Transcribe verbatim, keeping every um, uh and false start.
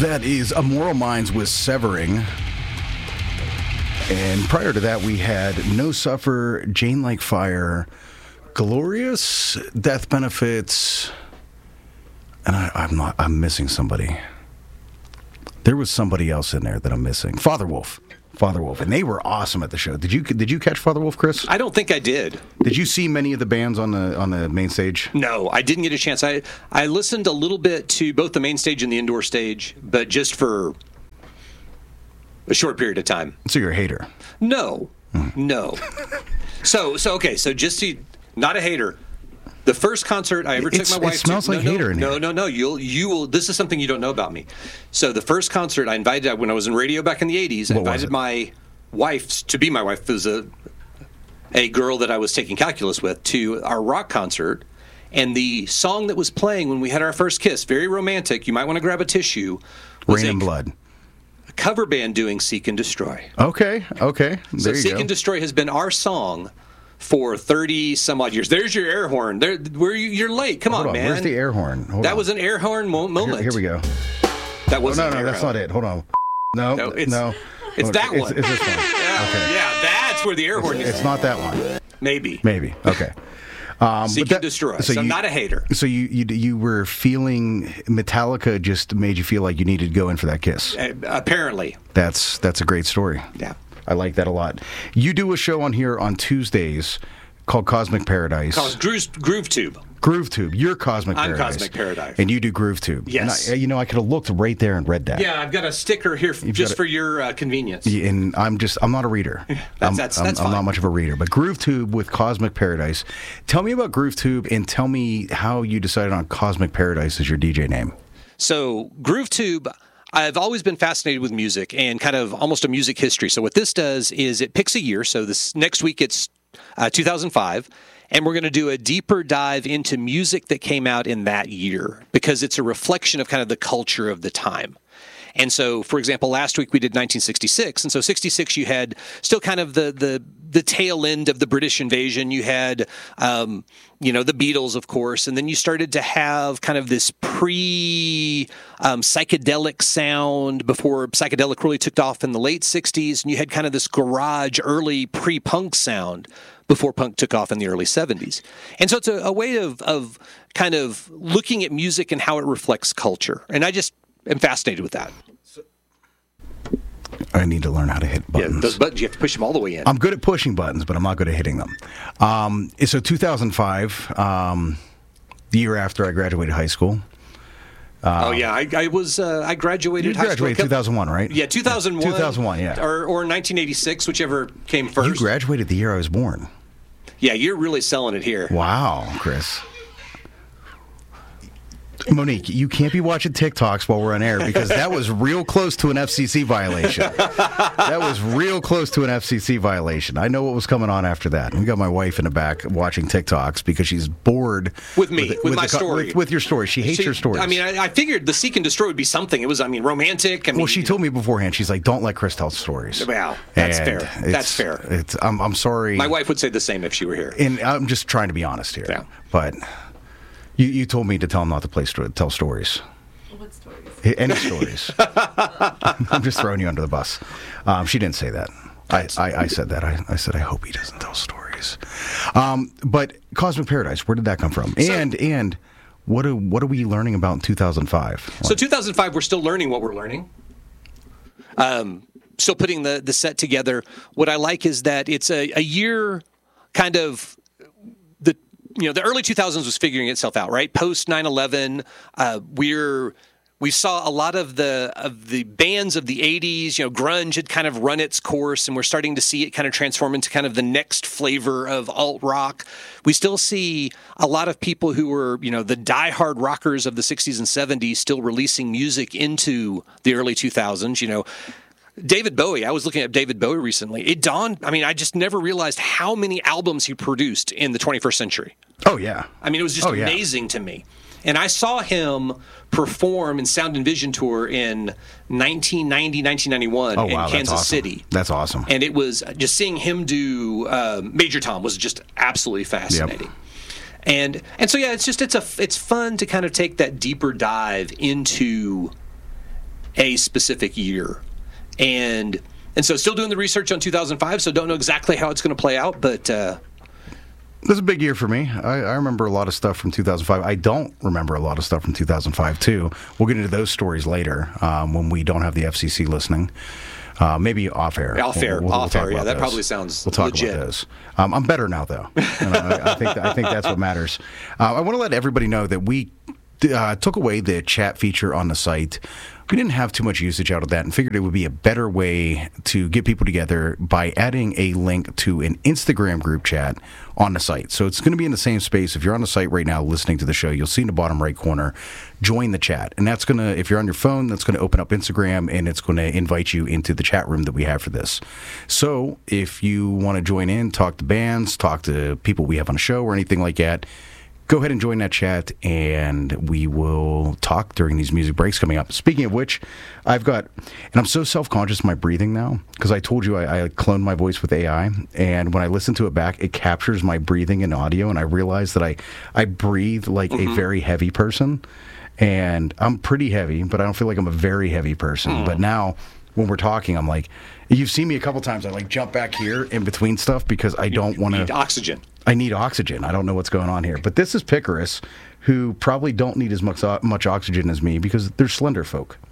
That is Immoral Minds with Severing. And prior to that, we had No Suffer, Jane Like Fire, Glorious, Death Benefits, and I, I'm not. I'm missing somebody. There was somebody else in there that I'm missing. Father Wolf, Father Wolf, and they were awesome at the show. Did you Did you catch Father Wolf, Chris? I don't think I did. Did you see many of the bands on the on the main stage? No, I didn't get a chance. I I listened a little bit to both the main stage and the indoor stage, but just for a short period of time. So you're a hater? No, mm. no. so so okay. So just to, not a hater. The first concert I ever it's, took my wife to. It smells to, like no, hater no, in no, here. No, no, no. You'll you will. This is something you don't know about me. So the first concert I invited when I was in radio back in the eighties, I what invited my wife to be my wife. It was a a girl that I was taking calculus with to our rock concert. And the song that was playing when we had our first kiss, very romantic, you might want to grab a tissue, was Rain a, and Blood. A cover band doing Seek and Destroy. Okay, okay. There so you Seek go. and Destroy has been our song for thirty some odd years. There's your air horn. There, where you, you're late. Come Hold on, on, man. where's the air horn? Hold that on. was an air horn mo- moment. Here, here we go. That Oh, wasn't no, no, an air that's horn. not it. Hold on. No, No, it's- no. it's Okay, that one. It's, it's this one. Yeah, Okay. yeah, that's where the air horn is. It's not that one. Maybe. Maybe. Okay. Um, Seek but that- and Destroy. So, you, I'm not a hater. So you, you you were feeling Metallica just made you feel like you needed to go in for that kiss. Uh, apparently. That's that's a great story. Yeah. I like that a lot. You do a show on here on Tuesdays called Cosmic Paradise. Called Groove, Groove Tube. Groove Tube. You're Cosmic I'm Paradise. Cosmic Paradise. And you do Groove Tube. Yes. And I, you know, I could have looked right there and read that. Yeah, I've got a sticker here f- just got a- for your uh, convenience. Yeah, and I'm just, I'm not a reader. That's- I'm, that's- I'm, that's I'm not fine. much of a reader. But Groove Tube with Cosmic Paradise. Tell me about Groove Tube and tell me how you decided on Cosmic Paradise as your D J name. So Groove Tube, I've always been fascinated with music and kind of almost a music history. So what this does is it picks a year. So this next week it's uh, two thousand five. And we're going to do a deeper dive into music that came out in that year because it's a reflection of kind of the culture of the time. And so, for example, last week we did nineteen sixty-six. And so sixty-six, you had still kind of the the the tail end of the British invasion. You had, um, you know, the Beatles, of course. And then you started to have kind of this pre um, psychedelic sound before psychedelic really took off in the late sixties. And you had kind of this garage early pre-punk sound before punk took off in the early seventies. And so it's a, a way of, of kind of looking at music and how it reflects culture. And I just am fascinated with that. I need to learn how to hit buttons. Yeah, those buttons, you have to push them all the way in. I'm good at pushing buttons, but I'm not good at hitting them. Um, so two thousand five, um, the year after I graduated high school. Uh, oh, yeah. I, I was, uh, I graduated You high graduated school. two thousand one, right? Yeah, two thousand one. two thousand one, yeah. Or, or nineteen eighty-six, whichever came first. You graduated the year I was born. Yeah, you're really selling it here. Wow, Chris. Monique, you can't be watching TikToks while we're on air because that was real close to an F C C violation. That was real close to an F C C violation. I know what was coming on after that. We got my wife in the back watching TikToks because she's bored With me, with my the, story. With, with your story. She hates See, your stories. I mean, I, I figured the Seek and Destroy would be something. It was, I mean, romantic. I mean, well, she told me beforehand. She's like, "Don't let Chris tell stories." Well, that's And fair. it's- That's fair. It's. I'm. I'm sorry. My wife would say the same if she were here. And I'm just trying to be honest here. Yeah. But you, you told me to tell him not to play sto- tell stories. What stories? Any stories. I'm just throwing you under the bus. Um, she didn't say that. I, I, I said that. I, I said, I hope he doesn't tell stories. Um, but Cosmic Paradise, where did that come from? So- and and what are, what are we learning about in two thousand five? So two thousand five, we're still learning what we're learning. Um, still putting the, the set together. What I like is that it's a, a year kind of the you know the early two thousands was figuring itself out, right? Post nine eleven, uh, we're we saw a lot of the of the bands of the eighties. You know, grunge had kind of run its course, and we're starting to see it kind of transform into kind of the next flavor of alt rock. We still see a lot of people who were, you know, the diehard rockers of the sixties and seventies still releasing music into the early two thousands. You know, David Bowie, I was looking at David Bowie recently. It dawned, I mean, I just never realized how many albums he produced in the twenty-first century. Oh, yeah. I mean, it was just Oh, yeah. amazing to me. And I saw him perform in Sound and Vision Tour in nineteen ninety, nineteen ninety-one Oh, in wow. That's Kansas awesome. City. That's awesome. And it was just seeing him do uh, Major Tom was just absolutely fascinating. Yep. And and so yeah, it's just it's a it's fun to kind of take that deeper dive into a specific year. And and so still doing the research on two thousand five, so don't know exactly how it's going to play out, but uh, this is a big year for me. I, I remember a lot of stuff from two thousand five. I don't remember a lot of stuff from two thousand five, too. We'll get into those stories later um, when we don't have the F C C listening. Uh, maybe off air. Off air, we'll, we'll, off we'll air. Yeah, that those. probably sounds We'll talk legit. about those. Um, I'm better now, though. And I, I think I think that's what matters. Uh, I want to let everybody know that we uh, took away the chat feature on the site. We didn't have too much usage out of that and figured it would be a better way to get people together by adding a link to an Instagram group chat on the site. So it's going to be in the same space. If you're on the site right now listening to the show, you'll see in the bottom right corner, join the chat. And that's going to, if you're on your phone, that's going to open up Instagram and it's going to invite you into the chat room that we have for this. So if you want to join in, talk to bands, talk to people we have on the show or anything like that, go ahead and join that chat, and we will talk during these music breaks coming up. Speaking of which, I've got, and I'm so self-conscious of my breathing now, because I told you I, I cloned my voice with A I, and when I listen to it back, it captures my breathing in audio, and I realize that I, I breathe like mm-hmm. a very heavy person, and I'm pretty heavy, but I don't feel like I'm a very heavy person. Mm. But now, when we're talking, I'm like, you've seen me a couple times, I like jump back here in between stuff because I don't want to... oxygen. I need oxygen. I don't know what's going on here. But this is Picarus, who probably don't need as much much oxygen as me because they're slender folk.